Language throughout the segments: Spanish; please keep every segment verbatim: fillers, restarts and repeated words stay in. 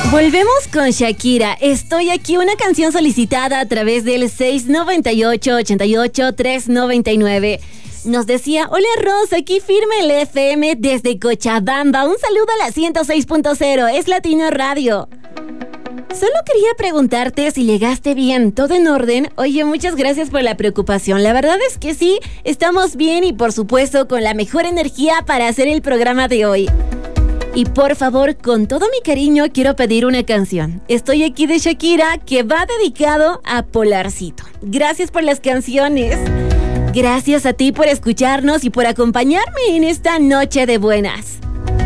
Volvemos con Shakira. Estoy aquí, una canción solicitada a través del seis noventa y ocho, ochenta y ocho, tres noventa y nueve. Nos decía: hola Rosa, aquí firme el F M desde Cochabamba. Un saludo a la ciento seis punto cero, es Latino Radio. Solo quería preguntarte si llegaste bien, ¿todo en orden? Oye, muchas gracias por la preocupación. La verdad es que sí, estamos bien y por supuesto con la mejor energía para hacer el programa de hoy. Y por favor, con todo mi cariño, quiero pedir una canción. Estoy aquí de Shakira, que va dedicado a Polarcito. Gracias por las canciones. Gracias a ti por escucharnos y por acompañarme en esta noche de buenas.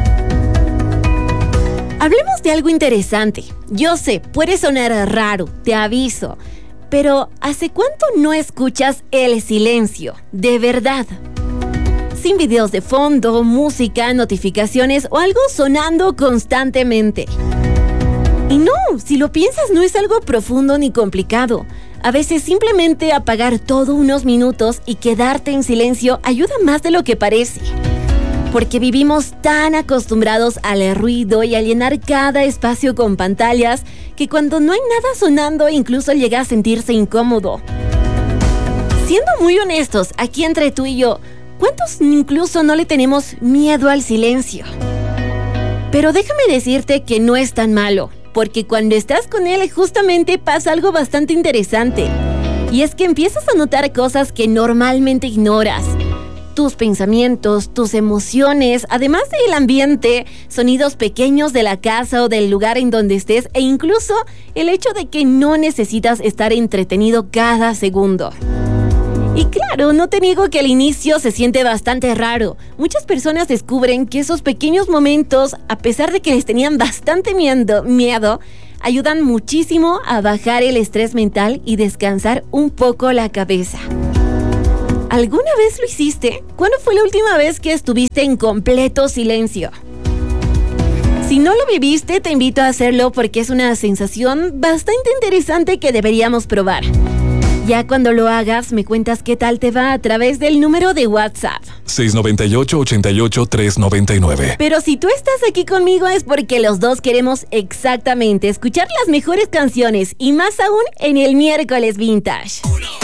Hablemos de algo interesante. Yo sé, puede sonar raro, te aviso. Pero, ¿hace cuánto no escuchas el silencio? De verdad. Sin videos de fondo, música, notificaciones o algo sonando constantemente. Y no, si lo piensas, no es algo profundo ni complicado. A veces simplemente apagar todo unos minutos y quedarte en silencio ayuda más de lo que parece. Porque vivimos tan acostumbrados al ruido y a llenar cada espacio con pantallas que cuando no hay nada sonando incluso llega a sentirse incómodo. Siendo muy honestos, aquí entre tú y yo, ¿cuántos incluso no le tenemos miedo al silencio? Pero déjame decirte que no es tan malo, porque cuando estás con él justamente pasa algo bastante interesante. Y es que empiezas a notar cosas que normalmente ignoras. Tus pensamientos, tus emociones, además del ambiente, sonidos pequeños de la casa o del lugar en donde estés, e incluso el hecho de que no necesitas estar entretenido cada segundo. Y claro, no te niego que al inicio se siente bastante raro. Muchas personas descubren que esos pequeños momentos, a pesar de que les tenían bastante miedo, miedo, ayudan muchísimo a bajar el estrés mental y descansar un poco la cabeza. ¿Alguna vez lo hiciste? ¿Cuándo fue la última vez que estuviste en completo silencio? Si no lo viviste, te invito a hacerlo porque es una sensación bastante interesante que deberíamos probar. Ya cuando lo hagas, me cuentas qué tal te va a través del número de WhatsApp. seis noventa y ocho, ochenta y ocho, tres noventa y nueve. Pero si tú estás aquí conmigo es porque los dos queremos exactamente escuchar las mejores canciones y más aún en el miércoles Vintage. Uno.